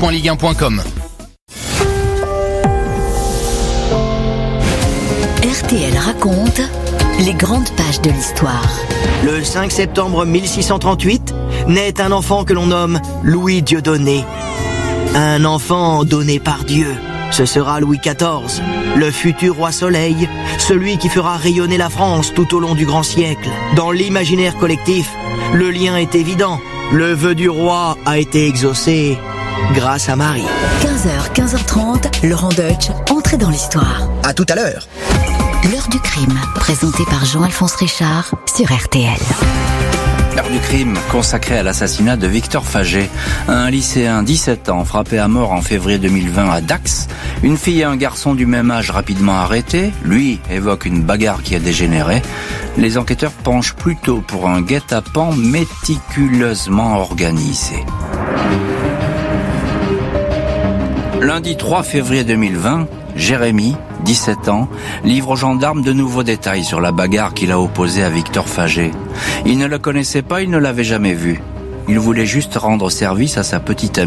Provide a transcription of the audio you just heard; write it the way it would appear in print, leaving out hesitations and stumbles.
www.ligue1.com. RTL raconte les grandes pages de l'histoire. Le 5 septembre 1638, naît un enfant que l'on nomme Louis Dieudonné. Un enfant donné par Dieu. Ce sera Louis XIV, le futur roi Soleil, celui qui fera rayonner la France tout au long du grand siècle. Dans l'imaginaire collectif, le lien est évident. Le vœu du roi a été exaucé grâce à Marie. 15h, 15h30, Laurent Deutsch, entrée dans l'histoire. À tout à l'heure. L'heure du crime, présentée par Jean-Alphonse Richard sur RTL. L'heure du crime consacrée à l'assassinat de Victor Faget, un lycéen 17 ans frappé à mort en février 2020 à Dax. Une fille et un garçon du même âge rapidement arrêtés. Lui évoque une bagarre qui a dégénéré. Les enquêteurs penchent plutôt pour un guet-apens méticuleusement organisé. Lundi 3 février 2020, Jérémy, 17 ans, livre aux gendarmes de nouveaux détails sur la bagarre qu'il a opposée à Victor Faget. Il ne le connaissait pas, il ne l'avait jamais vu. Il voulait juste rendre service à sa petite amie.